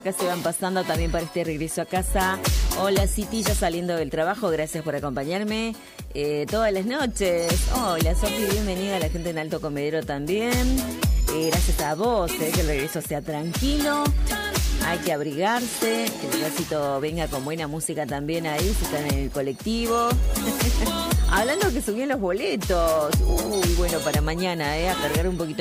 Acá se van pasando también para este regreso a casa. Hola, Citi, ya saliendo del trabajo, gracias por acompañarme todas las noches. Hola, Sofi, bienvenida a la gente en Alto Comedero también. Gracias a vos, que el regreso sea tranquilo. Hay que abrigarse, que el tránsito venga con buena música también ahí, si están en el colectivo. Hablando que subían los boletos. Uy, bueno, para mañana, a cargar un poquito